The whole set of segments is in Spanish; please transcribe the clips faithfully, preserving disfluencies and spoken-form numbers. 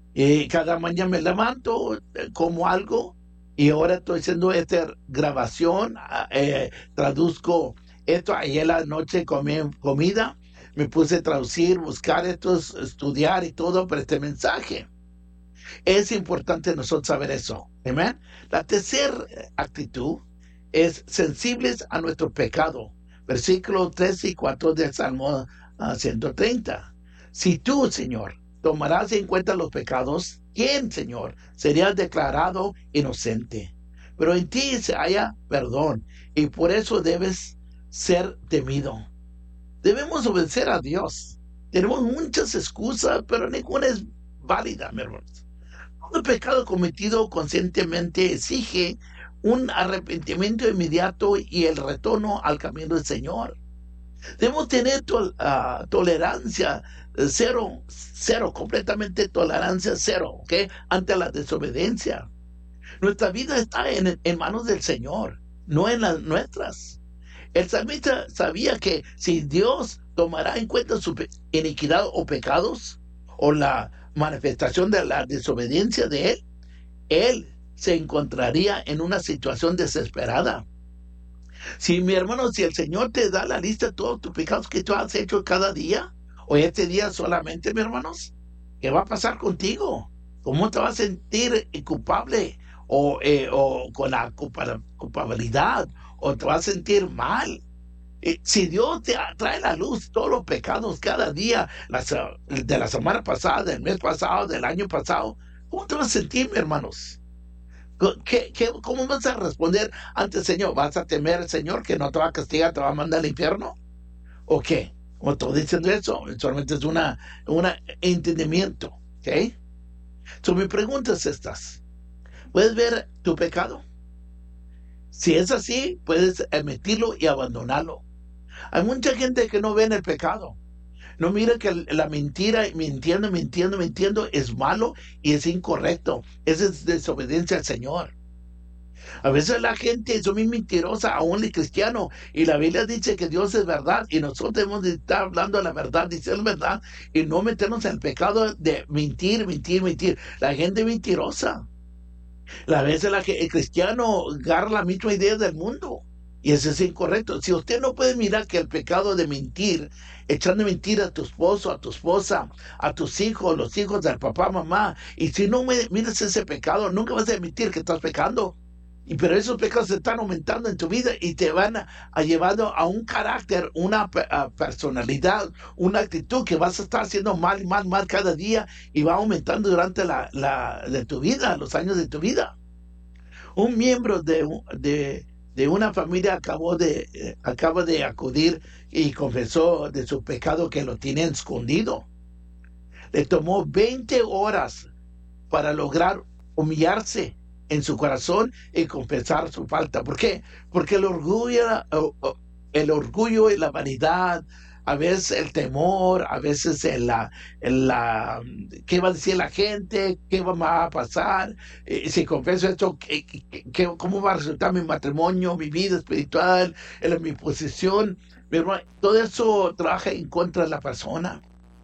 Y cada mañana me levanto, eh, como algo, y ahora estoy haciendo esta grabación, ah, eh, traduzco esto. Ayer la noche comí comida, me puse a traducir, buscar estos, estudiar y todo para este mensaje. Es importante nosotros saber eso. Amén. La tercera actitud es sensibles a nuestro pecado. Versículos tres y cuatro del Salmo uh, ciento treinta. Si tú, Señor, tomarás en cuenta los pecados, ¿quién, Señor, sería declarado inocente? Pero en ti se halla perdón y por eso debes ser temido. Debemos obedecer a Dios. Tenemos muchas excusas, pero ninguna es válida, mi hermano. Todo pecado cometido conscientemente exige un arrepentimiento inmediato y el retorno al camino del Señor. Debemos tener to uh, tolerancia cero, cero, completamente tolerancia cero, ¿ok? Ante la desobediencia. Nuestra vida está en, en manos del Señor, no en las nuestras. El salmista sabía que si Dios tomará en cuenta su iniquidad o pecados, o la manifestación de la desobediencia de él, él se encontraría en una situación desesperada. Si, mi hermano, si el Señor te da la lista de todos tus pecados que tú has hecho cada día, o este día solamente, mi hermanos, ¿qué va a pasar contigo? ¿Cómo te vas a sentir culpable o, eh, o con la culpabilidad, o te vas a sentir mal? Eh, si Dios te trae la luz todos los pecados cada día, las, de la semana pasada, del mes pasado, del año pasado, ¿cómo te vas a sentir, mi hermanos? ¿Qué, qué, ¿Cómo vas a responder ante el Señor? ¿Vas a temer al Señor que no te va a castigar, te va a mandar al infierno? ¿O qué? ¿O estoy diciendo eso? Solamente es una, una entendimiento, ¿ok? So, mi pregunta es estas. ¿Puedes ver tu pecado? Si es así, puedes admitirlo y abandonarlo. Hay mucha gente que no ve en el pecado. No mira que la mentira, mintiendo, mintiendo, mintiendo, es malo y es incorrecto. Esa es desobediencia al Señor. A veces la gente es muy mentirosa, aún el cristiano, y la Biblia dice que Dios es verdad, y nosotros debemos de estar hablando la verdad, diciendo la verdad, y no meternos en el pecado de mentir, mentir, mentir. La gente mentirosa. A veces la, el cristiano agarra la misma idea del mundo. Y eso es incorrecto. Si usted no puede mirar que el pecado de mentir, echando mentira a tu esposo, a tu esposa, a tus hijos, los hijos del papá, mamá, y si no miras ese pecado, nunca vas a admitir que estás pecando. Y pero esos pecados se están aumentando en tu vida y te van a, a llevando a un carácter, una a personalidad, una actitud que vas a estar haciendo mal, mal, mal cada día y va aumentando durante la, la de tu vida, los años de tu vida. Un miembro de, de, de una familia acabó de, eh, acaba de acudir y confesó de su pecado que lo tiene escondido. Le tomó veinte horas para lograr humillarse en su corazón y confesar su falta. ¿Por qué? Porque el orgullo, el orgullo y la vanidad, a veces el temor, a veces el, la, el, la, ¿qué va a decir la gente? ¿Qué va a pasar? Eh, si confieso esto, ¿qué, qué, qué, ¿cómo va a resultar mi matrimonio, mi vida espiritual, en mi posición? Mi hermano, todo eso trabaja en contra de la persona.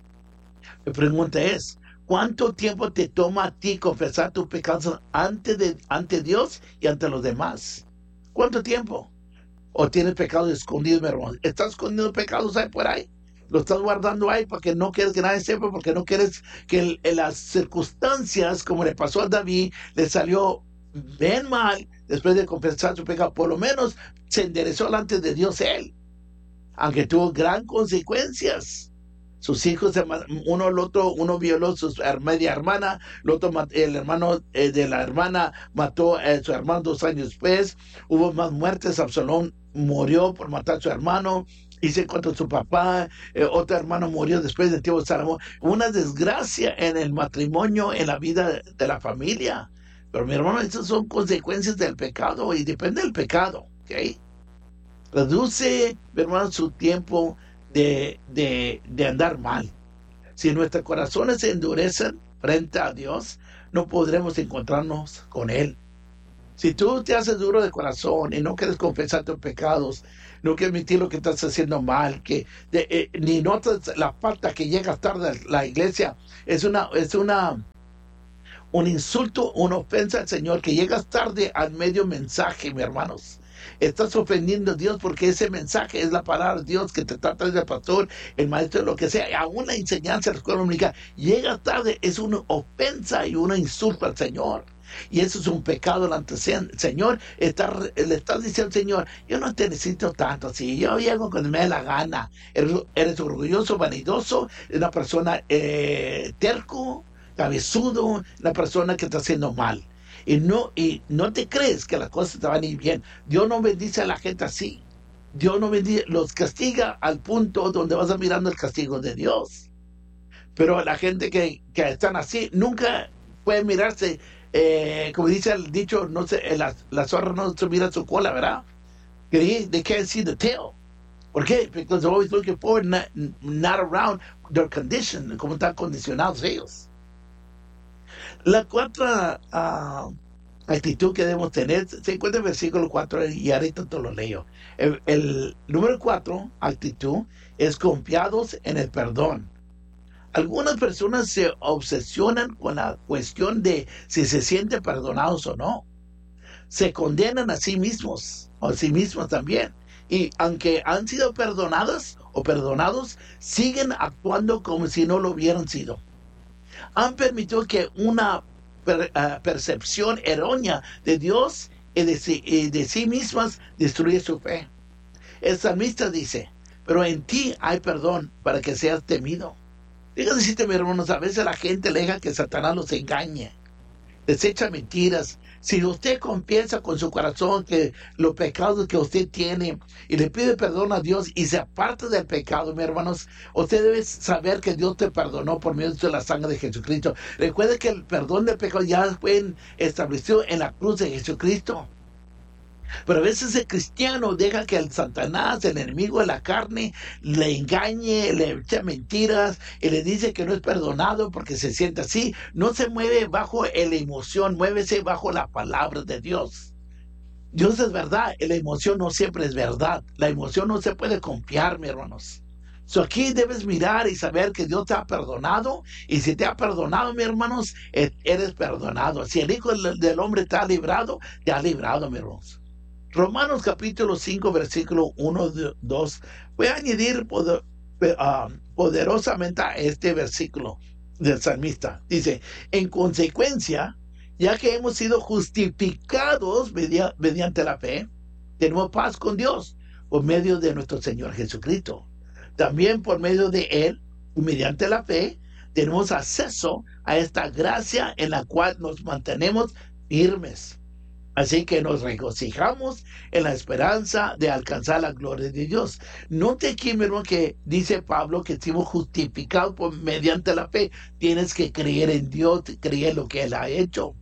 Mi pregunta es, ¿cuánto tiempo te toma a ti confesar tus pecados ante, de, ante Dios y ante los demás? ¿Cuánto tiempo? ¿O tienes pecados escondidos, mi hermano? ¿Estás escondiendo pecados ahí por ahí? ¿Lo estás guardando ahí porque no quieres que nadie sepa? Porque no quieres que el, en las circunstancias, como le pasó a David, le salió bien mal después de confesar su pecado. Por lo menos se enderezó delante de Dios él, aunque tuvo gran consecuencias. Sus hijos, uno el otro, uno violó a su media hermana, el otro, el hermano eh, de la hermana mató a su hermano dos años después. Hubo más muertes. Absalón murió por matar a su hermano. Hice contra su papá. Eh, otro hermano murió después del tiempo de Salomón. Una desgracia en el matrimonio, en la vida de la familia. Pero mi hermano, esas son consecuencias del pecado y depende del pecado, ¿ok? Reduce, mi hermano, su tiempo De, de, de andar mal. Si nuestros corazones se endurecen frente a Dios, no podremos encontrarnos con Él. Si tú te haces duro de corazón y no quieres confesar tus pecados, no quieres admitir lo que estás haciendo mal, que de, eh, ni notas la falta que llegas tarde a la iglesia, es una, es una un insulto, una ofensa al Señor, que llegas tarde al medio mensaje, mi hermanos. Estás ofendiendo a Dios porque ese mensaje es la palabra de Dios que te trata del pastor, el maestro, lo que sea. Aún la enseñanza de la escuela dominical, llega tarde, es una ofensa y un insulto al Señor. Y eso es un pecado delante del Señor. Está, le estás diciendo al Señor, yo no te necesito tanto así, yo llego cuando me dé la gana. Eres, eres orgulloso, vanidoso, una persona eh, terco, cabezudo, una persona que está haciendo mal. Y no, y no te crees que las cosas te van a ir bien. Dios no bendice a la gente así. Dios no bendice, los castiga al punto donde vas a mirando el castigo de Dios. Pero la gente que, que están así nunca puede mirarse, eh, como dice el dicho, no sé, la, la zorra no se mira su cola, ¿verdad? They, they can't see the tail. ¿Por qué? Because they're always looking forward, not, not around their condition, como están condicionados ellos. La cuarta uh, actitud que debemos tener se encuentra en el versículo cuatro y ahorita te lo leo. El, el número cuatro, actitud, es confiados en el perdón. Algunas personas se obsesionan con la cuestión de si se sienten perdonados o no. Se condenan a sí mismos o a sí mismos también. Y aunque han sido perdonadas o perdonados, siguen actuando como si no lo hubieran sido. Han permitido que una per, uh, percepción errónea de Dios y de, sí, y de sí mismas destruye su fe. El salmista dice, pero en ti hay perdón para que seas temido. Dígame, decirte, mis hermanos, a veces la gente le deja que Satanás los engañe, les echa mentiras. Si usted confiesa con su corazón que los pecados que usted tiene y le pide perdón a Dios y se aparta del pecado, mis hermanos, usted debe saber que Dios te perdonó por medio de la sangre de Jesucristo. Recuerde que el perdón del pecado ya fue establecido en la cruz de Jesucristo. Pero a veces el cristiano deja que el Satanás, el enemigo de la carne, le engañe, le echa mentiras y le dice que no es perdonado porque se siente así. No se mueve bajo la emoción, muévese bajo la palabra de Dios. Dios es verdad, la emoción no siempre es verdad. La emoción no se puede confiar, mis hermanos. So aquí debes mirar y saber que Dios te ha perdonado, y si te ha perdonado, mis hermanos, eres perdonado. Si el Hijo del Hombre te ha librado, te ha librado, mis hermanos. Romanos capítulo cinco, versículo uno, dos. Voy a añadir poder, uh, poderosamente a este versículo del salmista. Dice, en consecuencia, ya que hemos sido justificados media, mediante la fe, tenemos paz con Dios por medio de nuestro Señor Jesucristo. También por medio de Él, y mediante la fe, tenemos acceso a esta gracia en la cual nos mantenemos firmes. Así que nos regocijamos en la esperanza de alcanzar la gloria de Dios. Note aquí, mi hermano, que dice Pablo que somos justificados por, mediante la fe. Tienes que creer en Dios, creer en lo que Él ha hecho.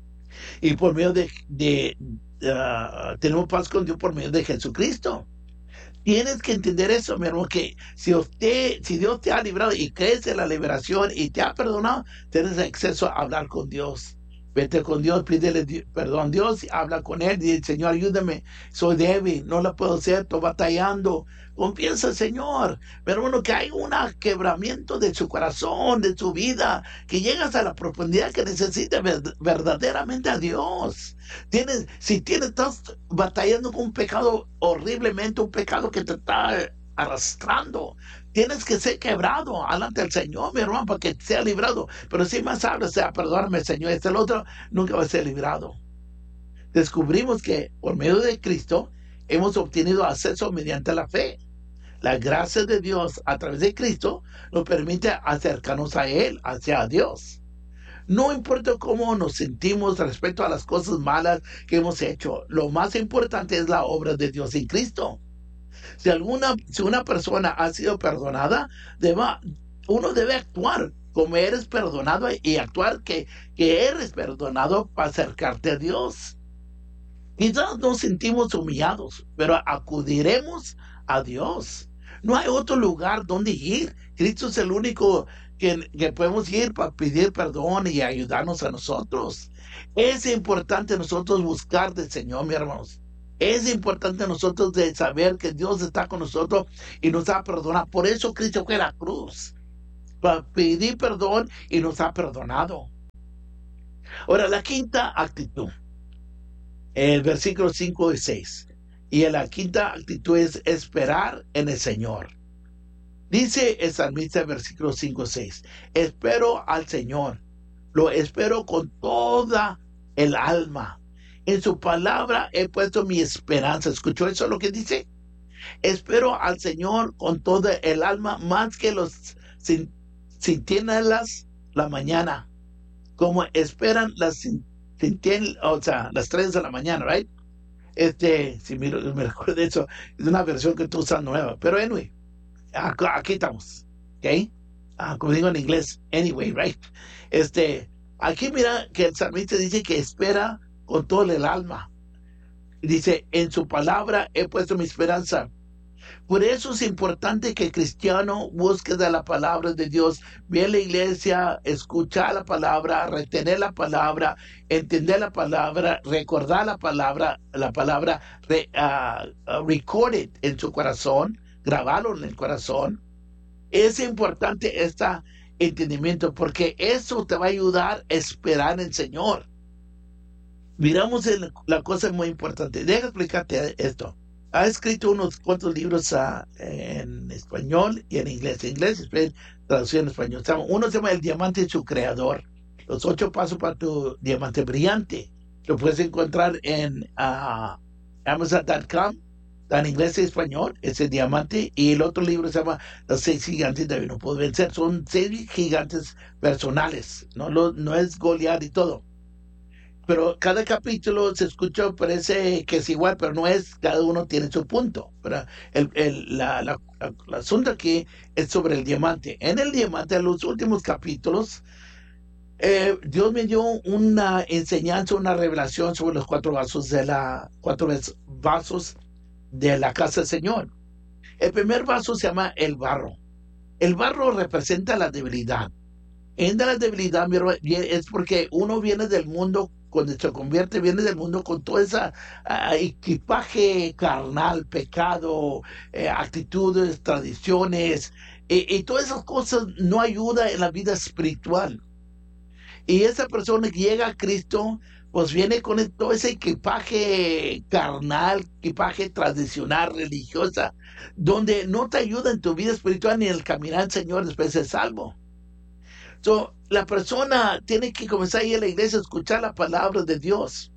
Y por medio de, de uh, tenemos paz con Dios por medio de Jesucristo. Tienes que entender eso, mi hermano, que si usted, si Dios te ha librado y crees en la liberación y te ha perdonado, tienes acceso a hablar con Dios. Vete con Dios, pídele perdón a Dios, habla con Él, dice, Señor, ayúdame, soy débil, no la puedo hacer, estoy batallando. Confiesa, Señor, pero bueno, que hay un quebramiento de su corazón, de su vida, que llegas a la profundidad que necesita verdaderamente a Dios. Tienes, si tienes, estás batallando con un pecado horriblemente, un pecado que te está arrastrando, tienes que ser quebrado delante del Señor, mi hermano, para que sea librado. Pero si más hablas, sea, perdóname, Señor, este el otro nunca va a ser librado. Descubrimos que por medio de Cristo hemos obtenido acceso mediante la fe. La gracia de Dios a través de Cristo nos permite acercarnos a Él, hacia Dios. No importa cómo nos sentimos respecto a las cosas malas que hemos hecho, lo más importante es la obra de Dios en Cristo. Si alguna, si una persona ha sido perdonada, deba, uno debe actuar como eres perdonado y actuar que, que eres perdonado para acercarte a Dios. Quizás nos sentimos humillados, pero acudiremos a Dios. No hay otro lugar donde ir. Cristo es el único que, que podemos ir para pedir perdón y ayudarnos a nosotros. Es importante nosotros buscar del Señor, mis hermanos. Es importante nosotros de saber que Dios está con nosotros y nos ha perdonado. Por eso Cristo fue a la cruz, para pedir perdón y nos ha perdonado. Ahora, la quinta actitud, el versículo cinco y seis. Y la quinta actitud es esperar en el Señor. Dice el salmista, versículo cinco y seis, espero al Señor, lo espero con toda el alma. En su palabra he puesto mi esperanza. ¿Escuchó eso lo que dice? Espero al Señor con toda el alma, más que los centinelas la mañana, como esperan las centinelas, o sea, las tres de la mañana, right? Este, si me, me recuerdo de eso, es una versión que tú usas nueva, pero anyway, aquí, aquí estamos, ¿ok? Ah, como digo en inglés, anyway, right? Este, aquí mira que el salmista dice que espera con todo el alma. Dice, en su palabra he puesto mi esperanza. Por eso es importante que el cristiano busque de la palabra de Dios, ve a la iglesia, escuchar la palabra, retener la palabra, entender la palabra, recordar la palabra, la palabra, re, uh, uh, record it en su corazón, grabarlo en el corazón. Es importante este entendimiento porque eso te va a ayudar a esperar en el Señor. Miramos en la cosa muy importante. Deja explicarte esto. Ha escrito unos cuantos libros uh, en español y en inglés. En inglés, en traducción en español. Uno se llama El Diamante y su Creador. Los ocho pasos para tu diamante brillante. Lo puedes encontrar en uh, amazon punto com. En inglés y español, ese diamante. Y el otro libro se llama Los seis gigantes de no puedo vencer. Son seis gigantes personales. No, Lo, no es Goliat y todo. Pero cada capítulo se escucha, parece que es igual, pero no es, cada uno tiene su punto. Pero el, el, la, la, la, el asunto aquí es sobre el diamante. En el diamante, en los últimos capítulos, eh, Dios me dio una enseñanza, una revelación sobre los cuatro vasos de la, cuatro vasos de la casa del Señor. El primer vaso se llama el barro. El barro representa la debilidad. En la debilidad es porque uno viene del mundo, cuando se convierte, viene del mundo con todo ese uh, equipaje carnal, pecado, eh, actitudes, tradiciones, eh, y todas esas cosas no ayudan en la vida espiritual. Y esa persona que llega a Cristo, pues viene con todo ese equipaje carnal, equipaje tradicional, religiosa, donde no te ayuda en tu vida espiritual ni en el caminar al Señor después de ser salvo. So, la persona tiene que comenzar a ir a la iglesia a escuchar la palabra de Dios.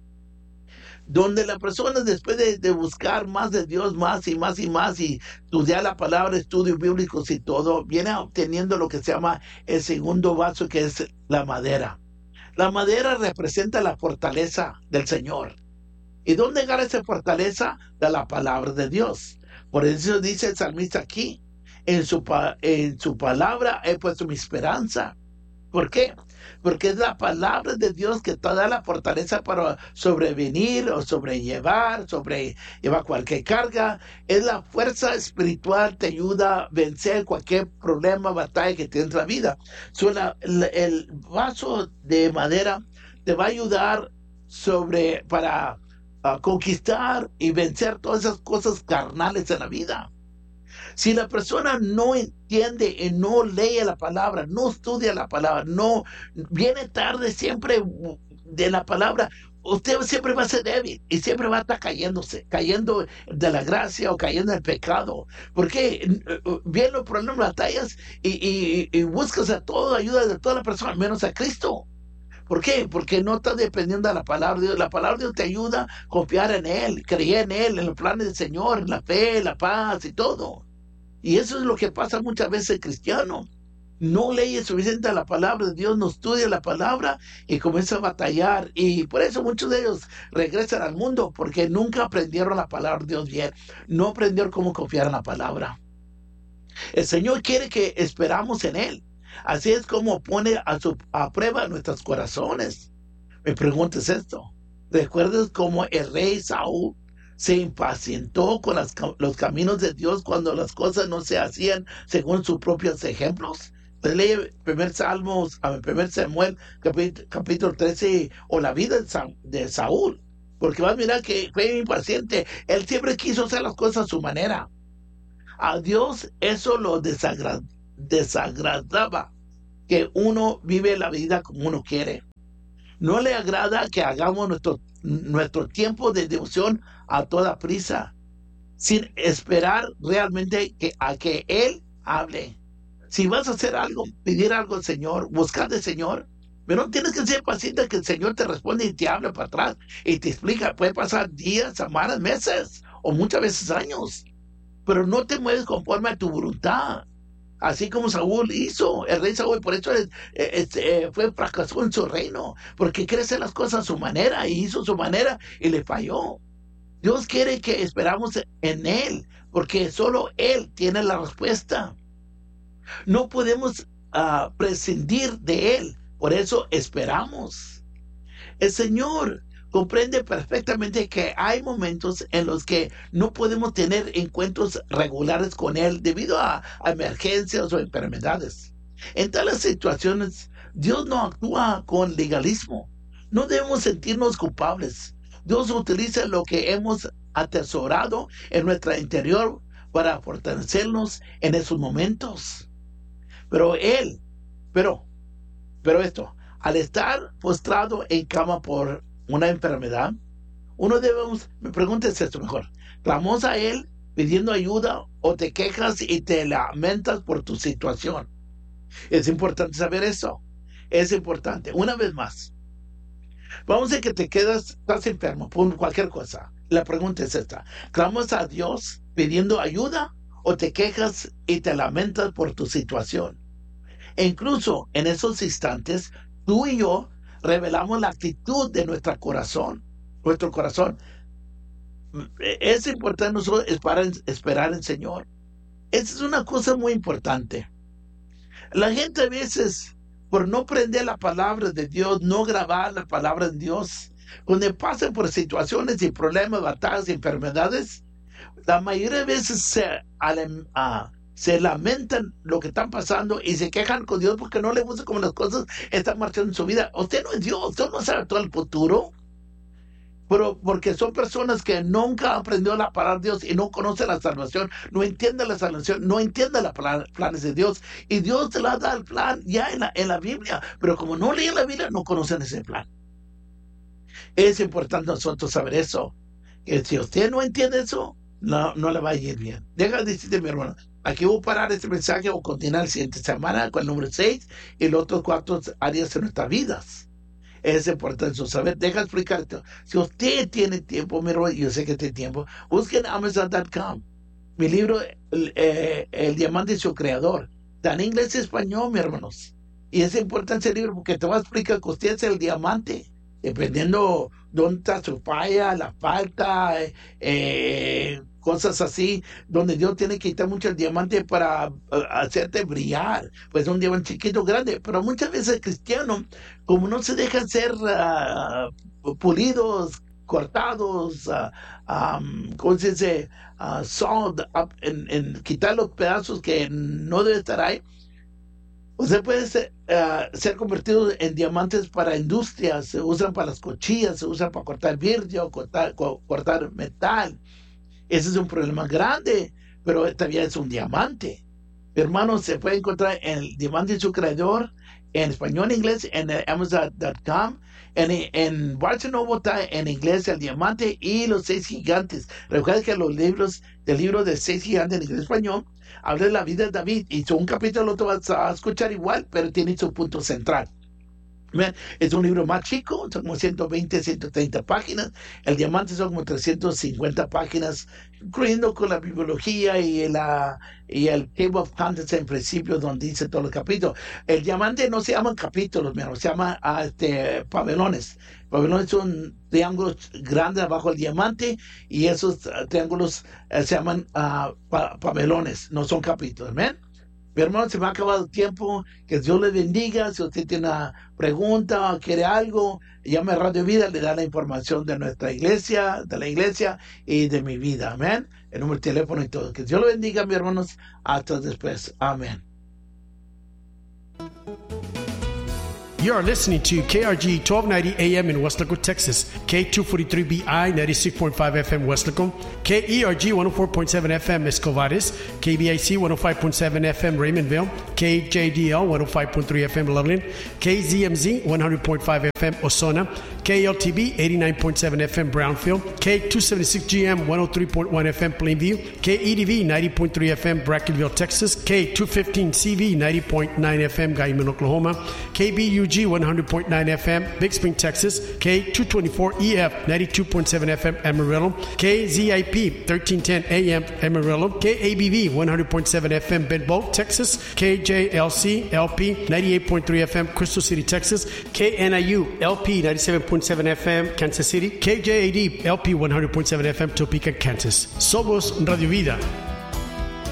Donde la persona, después de, de buscar más de Dios, más y más y más, y estudiar la palabra, estudios bíblicos y todo, viene obteniendo lo que se llama el segundo vaso, que es la madera. La madera representa la fortaleza del Señor. ¿Y dónde agarra esa fortaleza? De la palabra de Dios. Por eso dice el salmista aquí, en su, en su palabra he puesto mi esperanza. ¿Por qué? Porque es la palabra de Dios que te da la fortaleza para sobrevenir o sobrellevar, sobrellevar cualquier carga. Es la fuerza espiritual, te ayuda a vencer cualquier problema, batalla que tienes en la vida. So, la, la, el vaso de madera te va a ayudar sobre, para uh, conquistar y vencer todas esas cosas carnales en la vida. Si la persona no entiende y no lee la palabra, no estudia la palabra, no viene tarde siempre de la palabra, usted siempre va a ser débil y siempre va a estar cayéndose, cayendo de la gracia o cayendo del pecado. Porque vienen los problemas, batallas y, y, y buscas a toda ayuda de toda la persona, menos a Cristo. ¿Por qué? Porque no estás dependiendo de la palabra de Dios. La palabra de Dios te ayuda a confiar en Él, creer en Él, en los planes del Señor, en la fe, la paz y todo. Y eso es lo que pasa muchas veces el cristiano. No lee suficiente la palabra de Dios, no estudia la palabra y comienza a batallar. Y por eso muchos de ellos regresan al mundo, porque nunca aprendieron la palabra de Dios bien. No aprendieron cómo confiar en la palabra. El Señor quiere que esperamos en Él. Así es como pone a, su, a prueba nuestros corazones. Me preguntes esto. ¿Recuerdas cómo el rey Saúl se impacientó con las, los caminos de Dios cuando las cosas no se hacían según sus propios ejemplos? Pues lee el primer Salmo, el primer Samuel, capítulo, capítulo trece, o la vida de, Sa, de Saúl. Porque vas a mirar que fue impaciente. Él siempre quiso hacer las cosas a su manera. A Dios eso lo desagrad, desagradaba, que uno vive la vida como uno quiere. No le agrada que hagamos nuestro, nuestro tiempo de devoción a toda prisa, sin esperar realmente que, a que Él hable. Si vas a hacer algo, pedir algo al Señor, buscar al Señor, pero no tienes que ser paciente que el Señor te responde y te habla para atrás y te explica. Puede pasar días, semanas, meses o muchas veces años, pero no te mueves conforme a tu voluntad. Así como Saúl hizo, el rey Saúl, por eso es, es, eh, fue fracasó en su reino, porque quiere hacer las cosas a su manera y hizo su manera y le falló. Dios quiere que esperamos en Él, porque solo Él tiene la respuesta. No podemos uh, prescindir de Él, por eso esperamos. El Señor comprende perfectamente que hay momentos en los que no podemos tener encuentros regulares con Él debido a, a emergencias o enfermedades. En tales situaciones, Dios no actúa con legalismo. No debemos sentirnos culpables. Dios utiliza lo que hemos atesorado en nuestro interior para fortalecernos en esos momentos. Pero Él, pero, pero esto, al estar postrado en cama por una enfermedad, uno debemos, me preguntes esto mejor, ¿clamamos a Él pidiendo ayuda o te quejas y te lamentas por tu situación? Es importante saber eso. Es importante. Una vez más, vamos a que te quedas, estás enfermo por cualquier cosa. La pregunta es esta: ¿clamas a Dios pidiendo ayuda o te quejas y te lamentas por tu situación? E incluso en esos instantes, tú y yo revelamos la actitud de nuestro corazón. Nuestro corazón. Es importante nosotros esperar, esperar en el Señor. Esa es una cosa muy importante. La gente a veces, por no aprender la palabra de Dios, no grabar la palabra de Dios, cuando pasan por situaciones y problemas, batallas y enfermedades, la mayoría de veces se, uh, se lamentan lo que están pasando y se quejan con Dios porque no les gusta cómo las cosas están marchando en su vida. Usted no es Dios, usted no sabe todo el futuro. Pero porque son personas que nunca aprendió la palabra de Dios y no conocen la salvación, no entienden la salvación, no entienden los plan, planes de Dios. Y Dios te la da el plan ya en la, en la Biblia, pero como no leen la Biblia, no conocen ese plan. Es importante nosotros saber eso. Que si usted no entiende eso, no, no le va a ir bien. Deja de decirte, mi hermano, aquí voy a parar este mensaje o continuar la siguiente semana con el número seis y los otros cuatro áreas de nuestras vidas. Es importante eso saber. Deja explicarte. Si usted tiene tiempo, mi hermano, yo sé que tiene tiempo, busquen amazon punto com. Mi libro, el, eh, el diamante y su creador. Está en inglés y español, mis hermanos. Y es importante ese libro porque te va a explicar que usted es el diamante. Dependiendo dónde está su falla, la falta, eh, cosas así, donde Dios tiene que quitar mucho el diamante para uh, hacerte brillar. Pues un diamante chiquito, grande, pero muchas veces el cristiano, como no se dejan ser uh, pulidos, cortados, uh, um, ¿cómo se dice? Uh, sawed up, en, en quitar los pedazos que no debe estar ahí. Usted puede ser, uh, ser convertido en diamantes para industrias, se usan para las cuchillas, se usan para cortar vidrio, cortar, co cortar metal. Ese es un problema grande, pero todavía es un diamante. Hermanos, se puede encontrar en el diamante y su creador, en español, en inglés, en amazon punto com. En, en Barnes and Noble está en inglés el diamante y los seis gigantes. Recuerda que los libros, del libro de seis gigantes en inglés y español, habla de la vida de David. Y un capítulo lo vas a escuchar igual, pero tiene su punto central. Es un libro más chico, son como ciento veinte, ciento treinta páginas. El diamante son como trescientas cincuenta páginas, incluyendo con la bibliología y, la, y el table of contents en principio, donde dice todos los capítulos. El diamante no se llaman capítulos, menos, se llama uh, este, pabellones. Pabellones son triángulos grandes abajo del diamante y esos uh, triángulos uh, se llaman uh, pa pabellones, no son capítulos. ¿Ven? Mi hermano, se me ha acabado el tiempo. Que Dios le bendiga. Si usted tiene una pregunta o quiere algo, llame a Radio Vida, le da la información de nuestra iglesia, de la iglesia y de mi vida. Amén. El número de teléfono y todo. Que Dios lo bendiga, mis hermanos. Hasta después. Amén. You are listening to K R G twelve ninety A M in Weslaco, Texas, K two forty-three B I ninety-six point five F M Weslaco, K E R G one oh four point seven F M Escovares, K B I C one oh five point seven F M Raymondville, K J D L one oh five point three F M Loveland, K Z M Z one hundred point five F M Ozona, K L T B eighty-nine point seven F M Brownfield, K two seventy-six G M one oh three point one F M Plainview, K E D V ninety point three F M Brackenville, Texas, K two fifteen C V ninety point nine F M Guyman, Oklahoma, K B U G one hundred point nine F M Big Spring, Texas, K two twenty-four E F ninety-two point seven F M Amarillo, K Z I P thirteen ten A M Amarillo, K A B V one hundred point seven F M Benbow, Texas, K J L C L P ninety-eight point three F M Crystal City, Texas, K N I U L P ninety-seven point seven F M Kansas City, K J A D L P one hundred point seven F M Topeka, Kansas. Somos Radio Vida.